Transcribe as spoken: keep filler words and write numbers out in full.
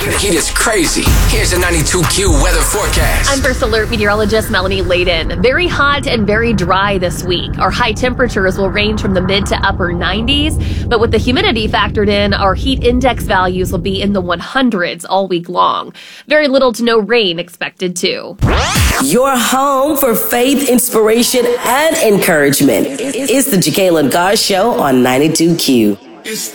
The heat is crazy. Here's a ninety-two Q weather forecast. I'm First Alert meteorologist Melanie Layden. Very hot and very dry this week. Our high temperatures will range from the mid to upper nineties, but with the humidity factored in, our heat index values will be in the hundreds all week long. Very little to no rain expected too. Your home for faith, inspiration, and encouragement. It's the Jacqueline Goss Show on ninety-two Q. It's